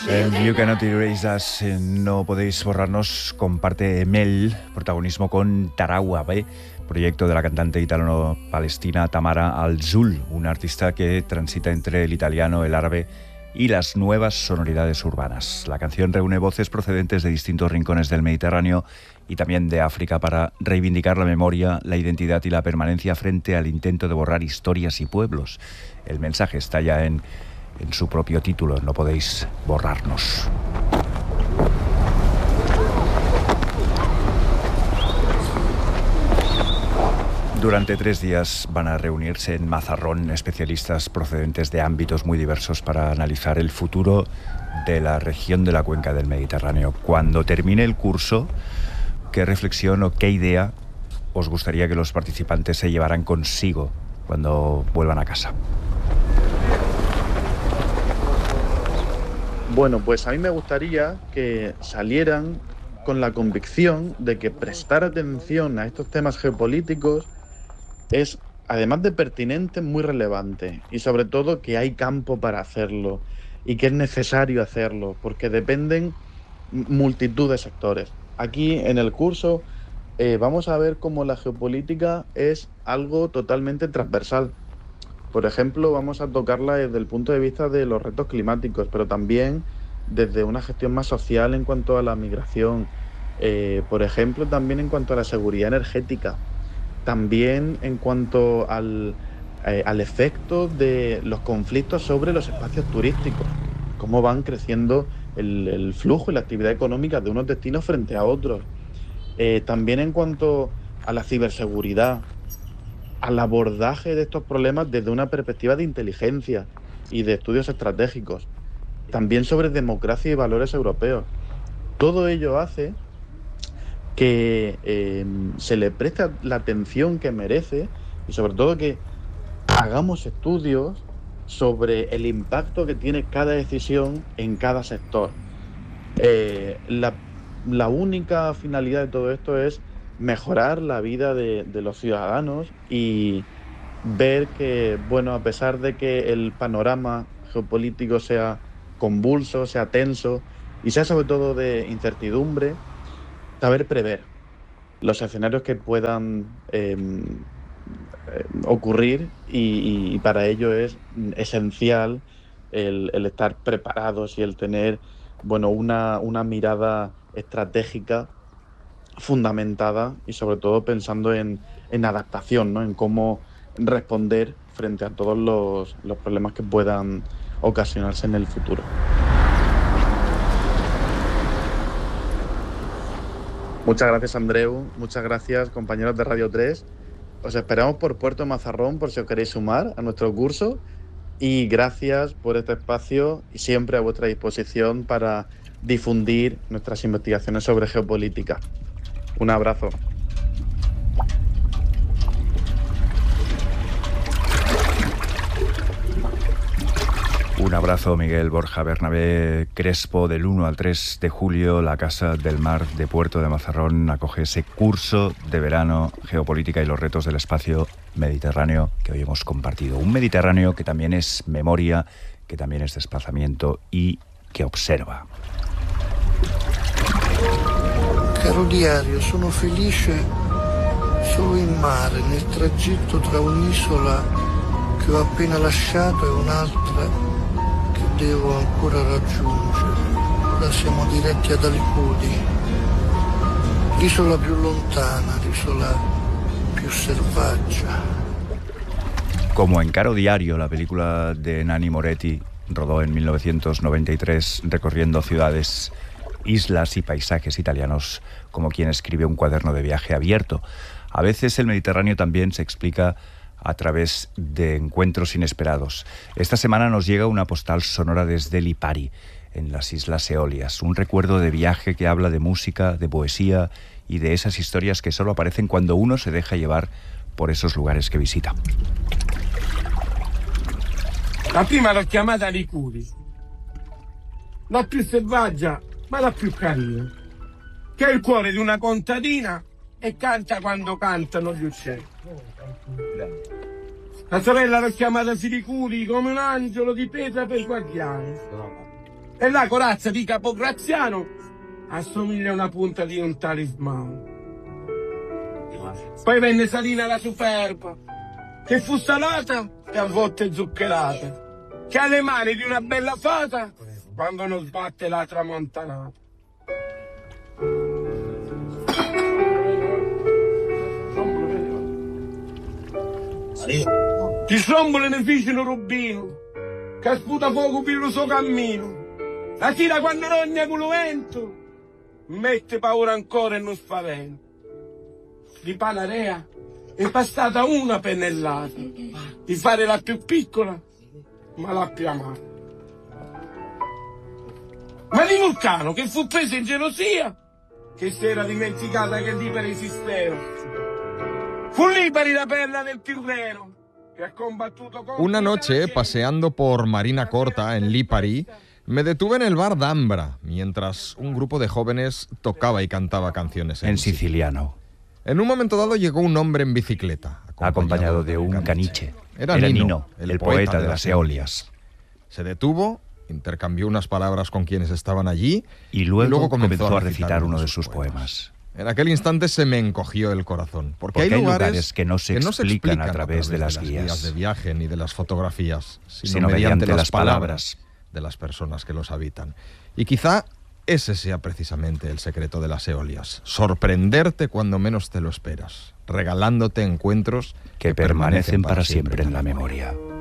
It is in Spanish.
You Cannot Erase Us, no podéis borrarnos, comparte Mel protagonismo con Tarawa, proyecto de la cantante italo-palestina Tamara Al-Zul, una artista que transita entre el italiano, el árabe y las nuevas sonoridades urbanas. La canción reúne voces procedentes de distintos rincones del Mediterráneo y también de África para reivindicar la memoria, la identidad y la permanencia frente al intento de borrar historias y pueblos. El mensaje está ya en su propio título, no podéis borrarnos. Durante 3 días van a reunirse en Mazarrón especialistas procedentes de ámbitos muy diversos para analizar el futuro de la región de la cuenca del Mediterráneo. Cuando termine el curso, ¿qué reflexión o qué idea os gustaría que los participantes se llevaran consigo cuando vuelvan a casa? Bueno, pues a mí me gustaría que salieran con la convicción de que prestar atención a estos temas geopolíticos es, además de pertinente, muy relevante, y sobre todo que hay campo para hacerlo y que es necesario hacerlo, porque dependen multitud de sectores. Aquí en el curso vamos a ver cómo la geopolítica es algo totalmente transversal. Por ejemplo, vamos a tocarla desde el punto de vista de los retos climáticos, pero también desde una gestión más social en cuanto a la migración. Por ejemplo, también en cuanto a la seguridad energética. También en cuanto al efecto de los conflictos sobre los espacios turísticos. Cómo van creciendo el flujo y la actividad económica de unos destinos frente a otros. También en cuanto a la ciberseguridad, al abordaje de estos problemas desde una perspectiva de inteligencia y de estudios estratégicos. También sobre democracia y valores europeos. Todo ello hace que se le preste la atención que merece y sobre todo que hagamos estudios sobre el impacto que tiene cada decisión en cada sector. La única finalidad de todo esto es mejorar la vida de los ciudadanos y ver que, bueno, a pesar de que el panorama geopolítico sea convulso, sea tenso y sea sobre todo de incertidumbre, saber prever los escenarios que puedan ocurrir y para ello es esencial el estar preparados y el tener, bueno, una mirada estratégica fundamentada y sobre todo pensando en adaptación, ¿no? En cómo responder frente a todos los problemas que puedan ocasionarse en el futuro. Muchas gracias, Andreu. Muchas gracias, compañeros de Radio 3. Os esperamos por Puerto Mazarrón por si os queréis sumar a nuestro curso. Y gracias por este espacio y siempre a vuestra disposición para difundir nuestras investigaciones sobre geopolítica. Un abrazo. Un abrazo, Miguel Borja Bernabé Crespo. Del 1 al 3 de julio, la Casa del Mar de Puerto de Mazarrón acoge ese curso de verano, Geopolítica y los retos del espacio mediterráneo que hoy hemos compartido. Un Mediterráneo que también es memoria, que también es desplazamiento y que observa. Caro diario, sono felice solo in mare, nel tragitto tra un'isola che ho appena lasciato e un'altra che devo ancora raggiungere. Ora siamo diretti ad Alcudi, l'isola più lontana, l'isola più selvaggia. Como en Caro Diario, la película de Nanni Moretti rodó en 1993 recorriendo ciudades, islas y paisajes italianos como quien escribe un cuaderno de viaje abierto. A veces el Mediterráneo también se explica a través de encuentros inesperados. Esta semana nos llega una postal sonora desde Lipari, en las Islas Eolias, un recuerdo de viaje que habla de música, de poesía y de esas historias que solo aparecen cuando uno se deja llevar por esos lugares que visita. La prima l'ho chiamata Licuri, la più selvaggia ma la più carina, che è il cuore di una contadina e canta quando cantano gli uccelli. La sorella l'ho chiamata Siricuri come un angelo di pietra per guardiani. E la corazza di Capo Graziano assomiglia a una punta di un talismano. Poi venne Salina la Superba, che fu salata e a volte zuccherata, che ha le mani di una bella fata quando non sbatte la tramontanata. Ti strombole ne fecero Rubino, che sputa fuoco per il suo cammino. La tira quando rogna con lo vento, mette paura ancora e non spaventa. Di Panarea è bastata una pennellata, di fare la più piccola, ma la più amata. Ma di Vulcano, che fu preso in gelosia, che si era dimenticata che Lipari esisteva. Fu Lipari la perla del Tirreno, que ha combattuto con... Una noche, paseando por Marina Corta, en Lipari, me detuve en el bar d'Ambra, mientras un grupo de jóvenes tocaba y cantaba canciones En siciliano, En un momento dado llegó un hombre en bicicleta, acompañado de un caniche. Era Nino, el poeta de las Eolias. Se detuvo, intercambió unas palabras con quienes estaban allí y luego comenzó a recitar uno de sus poemas. En aquel instante se me encogió el corazón, porque hay lugares que no se explican a través de las guías de viaje ni de las fotografías, sino mediante las palabras de las personas que los habitan. Y quizá ese sea precisamente el secreto de las Eolias: sorprenderte cuando menos te lo esperas, regalándote encuentros que permanecen para siempre en la memoria.